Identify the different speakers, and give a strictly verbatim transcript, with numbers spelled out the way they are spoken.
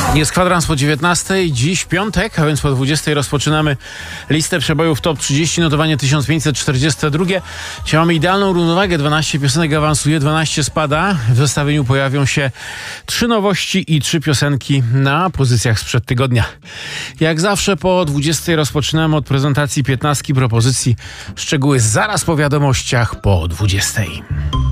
Speaker 1: Jest kwadrans po dziewiętnastej, dziś piątek, a więc po dwudziestej rozpoczynamy listę przebojów Top trzydzieści, notowanie tysiąc pięćset czterdzieste drugie. Dzisiaj mamy idealną równowagę, dwanaście piosenek awansuje, dwanaście spada. W zestawieniu pojawią się trzy nowości i trzy piosenki na pozycjach sprzed tygodnia. Jak zawsze po dwudziestej rozpoczynamy od prezentacji piętnastki propozycji. Szczegóły zaraz po wiadomościach po dwudziestej.